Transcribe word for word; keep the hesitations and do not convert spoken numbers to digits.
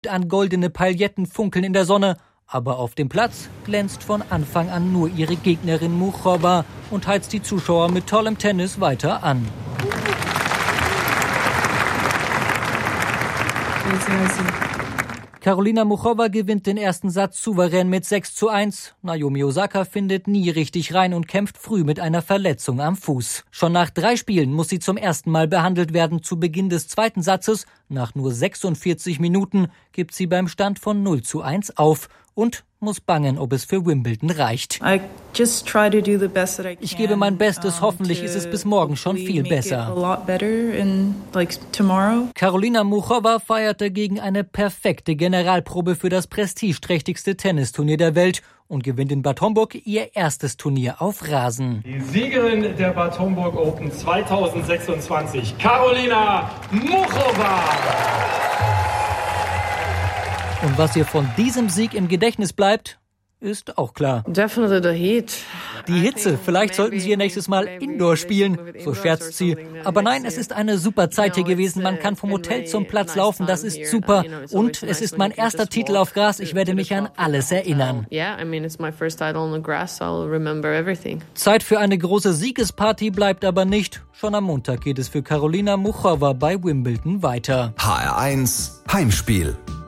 an goldene Pailletten funkeln in der Sonne. Aber auf dem Platz glänzt von Anfang an nur ihre Gegnerin Muchova und heizt die Zuschauer mit tollem Tennis weiter an. Karolina Muchova gewinnt den ersten Satz souverän mit sechs zu eins. Naomi Osaka findet nie richtig rein und kämpft früh mit einer Verletzung am Fuß. Schon nach drei Spielen muss sie zum ersten Mal behandelt werden. Zu Beginn des zweiten Satzes, nach nur sechsundvierzig Minuten, gibt sie beim Stand von null zu eins auf und muss bangen, ob es für Wimbledon reicht. Ich gebe mein Bestes, hoffentlich ist es bis morgen schon viel besser. Karolina Muchova feierte gegen eine perfekte Generalprobe für das prestigeträchtigste Tennisturnier der Welt und gewinnt in Bad Homburg ihr erstes Turnier auf Rasen. Die Siegerin der Bad Homburg Open zweitausendsechsundzwanzig, Karolina Muchova. Und was ihr von diesem Sieg im Gedächtnis bleibt, ist auch klar. Definitely the heat. Die Hitze, vielleicht sollten sie ihr nächstes Mal Indoor spielen, so scherzt sie. Aber nein, es ist eine super Zeit hier gewesen, man kann vom Hotel zum Platz laufen, das ist super. Und es ist mein erster Titel auf Gras, ich werde mich an alles erinnern. Zeit für eine große Siegesparty bleibt aber nicht. Schon am Montag geht es für Karolina Muchova bei Wimbledon weiter. H R eins Heimspiel.